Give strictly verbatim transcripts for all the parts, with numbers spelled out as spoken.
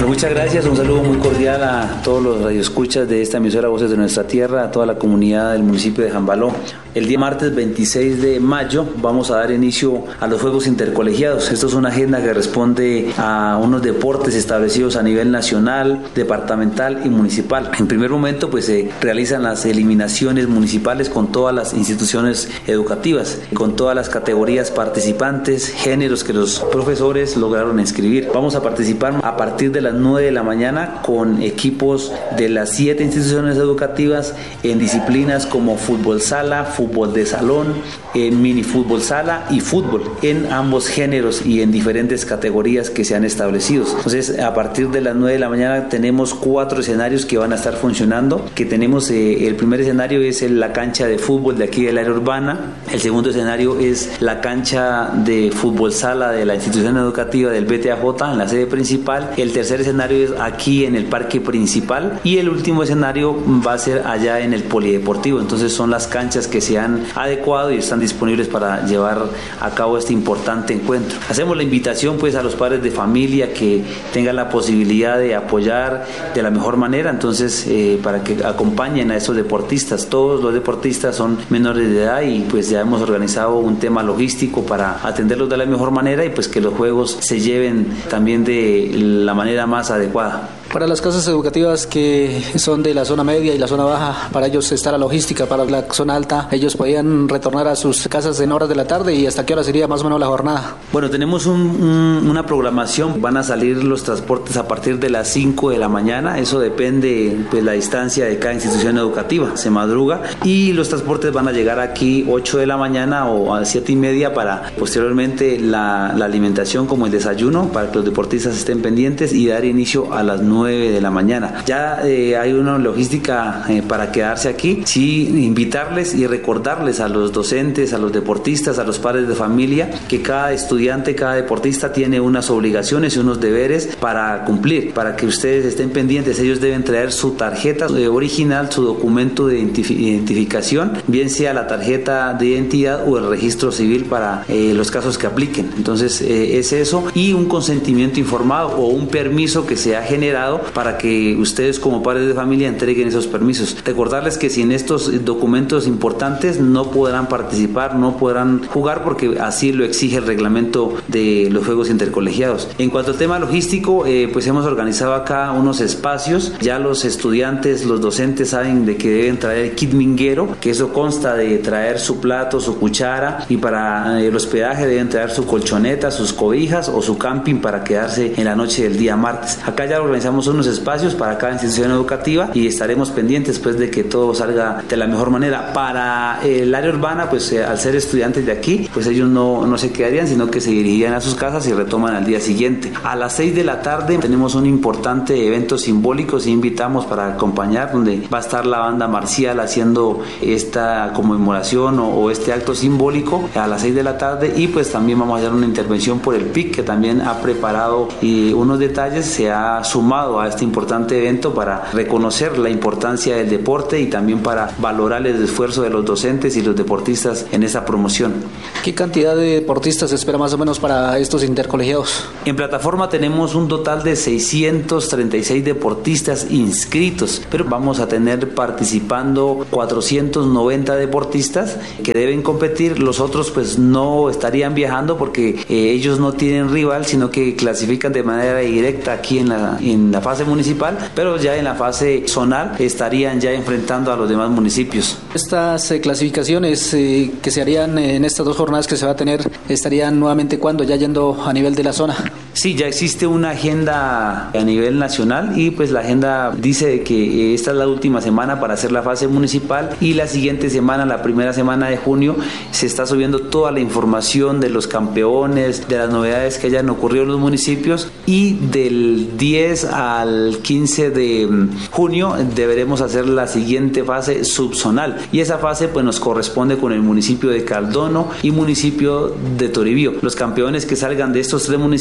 Muchas gracias, un saludo muy cordial a todos los radioescuchas de esta emisora Voces de Nuestra Tierra, a toda la comunidad del municipio de Jambaló. El día martes veintiséis de mayo vamos a dar inicio a los Juegos Intercolegiados. Esto es una agenda que responde a unos deportes establecidos a nivel nacional, departamental y municipal. En primer momento pues se realizan las eliminaciones municipales con todas las instituciones educativas, con todas las categorías participantes, géneros que los profesores lograron inscribir. Vamos a participar a partir de las nueve de la mañana con equipos de las siete instituciones educativas en disciplinas como fútbol sala, fútbol de salón, eh, mini fútbol sala y fútbol en ambos géneros y en diferentes categorías que se han establecido. Entonces, a partir de las nueve de la mañana tenemos cuatro escenarios que van a estar funcionando, que tenemos eh, el primer escenario es el, la cancha de fútbol de aquí del área urbana, el segundo escenario es la cancha de fútbol sala de la institución educativa del B T A J en la sede principal, el tercer escenario es aquí en el parque principal y el último escenario va a ser allá en el polideportivo. Entonces son las canchas que se han adecuado y están disponibles para llevar a cabo este importante encuentro. Hacemos la invitación pues a los padres de familia que tengan la posibilidad de apoyar de la mejor manera, entonces eh, para que acompañen a estos deportistas. Todos los deportistas son menores de edad y pues ya hemos organizado un tema logístico para atenderlos de la mejor manera y pues que los juegos se lleven también de la manera más adecuada. Para las casas educativas que son de la zona media y la zona baja, para ellos está la logística, para la zona alta, ellos podían retornar a sus casas en horas de la tarde y hasta qué hora sería más o menos la jornada. Bueno, tenemos un, un, una programación, van a salir los transportes a partir de las cinco de la mañana, eso depende pues la distancia de cada institución educativa, se madruga y los transportes van a llegar aquí ocho de la mañana o a siete y media para posteriormente la, la alimentación como el desayuno, para que los deportistas estén pendientes y dar inicio a las nueve de la mañana. Ya eh, hay una logística eh, para quedarse aquí. Sí, invitarles y recordarles a los docentes, a los deportistas, a los padres de familia que cada estudiante, cada deportista tiene unas obligaciones y unos deberes para cumplir, para que ustedes estén pendientes. Ellos deben traer su tarjeta original, su documento de identificación, bien sea la tarjeta de identidad o el registro civil para eh, los casos que apliquen. Entonces eh, es eso y un consentimiento informado o un permiso que se ha generado para que ustedes como padres de familia entreguen esos permisos. Recordarles que sin estos documentos importantes no podrán participar, no podrán jugar porque así lo exige el reglamento de los Juegos Intercolegiados. En cuanto al tema logístico, eh, pues hemos organizado acá unos espacios. Ya los estudiantes, los docentes saben de que deben traer kit minguero, que eso consta de traer su plato, su cuchara y para el hospedaje deben traer su colchoneta, sus cobijas o su camping para quedarse en la noche del día martes. Acá ya lo organizamos unos espacios para cada institución educativa y estaremos pendientes pues de que todo salga de la mejor manera. Para el área urbana, pues eh, al ser estudiantes de aquí, pues ellos no, no se quedarían, sino que se dirigirían a sus casas y retoman al día siguiente. A las seis de la tarde tenemos un importante evento simbólico, y invitamos para acompañar, donde va a estar la banda marcial haciendo esta conmemoración o, o este acto simbólico a las seis de la tarde y pues también vamos a hacer una intervención por el P I C que también ha preparado y unos detalles, se ha sumado a este importante evento para reconocer la importancia del deporte y también para valorar el esfuerzo de los docentes y los deportistas en esa promoción. ¿Qué cantidad de deportistas se espera más o menos para estos intercolegiados? En plataforma tenemos un total de seiscientos treinta y seis deportistas inscritos, pero vamos a tener participando cuatrocientos noventa deportistas que deben competir. Los otros pues no estarían viajando porque eh, ellos no tienen rival, sino que clasifican de manera directa aquí en la, en la fase municipal, pero ya en la fase zonal estarían ya enfrentando a los demás municipios. Estas eh, clasificaciones eh, que se harían en estas dos jornadas que se va a tener, ¿estarían nuevamente cuándo? Ya yendo a nivel de la zona. Sí, ya existe una agenda a nivel nacional y pues la agenda dice que esta es la última semana para hacer la fase municipal y la siguiente semana, la primera semana de junio, se está subiendo toda la información de los campeones, de las novedades que hayan ocurrido en los municipios y del diez al quince de junio deberemos hacer la siguiente fase subzonal y esa fase pues nos corresponde con el municipio de Caldono y municipio de Toribío. Los campeones que salgan de estos tres municipios nos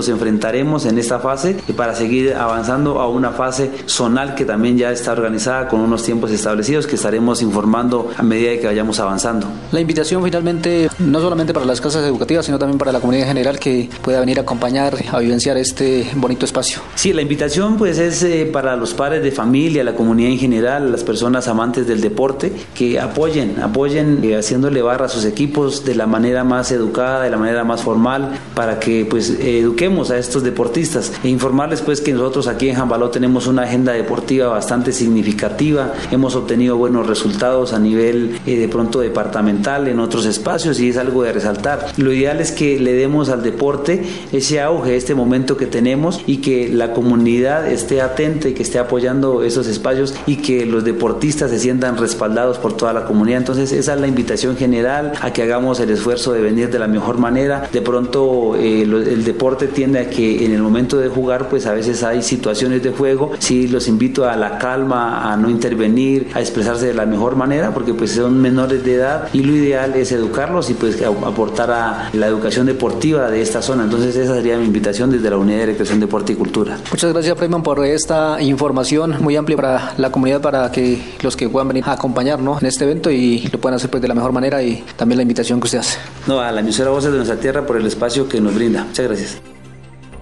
nos enfrentaremos en esta fase para seguir avanzando a una fase zonal que también ya está organizada con unos tiempos establecidos que estaremos informando a medida de que vayamos avanzando. La invitación finalmente no solamente para las casas educativas, sino también para la comunidad en general que pueda venir a acompañar, a vivenciar este bonito espacio. Sí, la invitación pues es eh, para los padres de familia, la comunidad en general, las personas amantes del deporte, que apoyen, apoyen eh, haciéndole barra a sus equipos de la manera más educada, de la manera más formal, para que pues eh, eduquemos a estos deportistas e informarles pues que nosotros aquí en Jambaló tenemos una agenda deportiva bastante significativa, hemos obtenido buenos resultados a nivel eh, de pronto departamental en otros espacios y es algo de resaltar. Lo ideal es que le demos al deporte ese auge, este momento que tenemos y que la comunidad esté atenta y que esté apoyando esos espacios y que los deportistas se sientan respaldados por toda la comunidad. Entonces esa es la invitación general a que hagamos el esfuerzo de venir de la mejor manera. De pronto eh, lo, el deporte tiende a que en el momento de jugar pues a veces hay situaciones de juego. Sí, los invito a la calma, a no intervenir, a expresarse de la mejor manera porque pues son menores de edad y lo ideal es educarlos y pues aportar a la educación deportiva de esta zona. Entonces esa sería mi invitación desde la Unidad de Recreación, Deporte y Cultura. Muchas gracias, Freyman, por esta información muy amplia para la comunidad, para que los que puedan venir a acompañarnos en este evento y lo puedan hacer pues de la mejor manera y también la invitación que usted hace. No, a la emisora Voces de Nuestra Tierra por el espacio que nos brinda. Muchas gracias.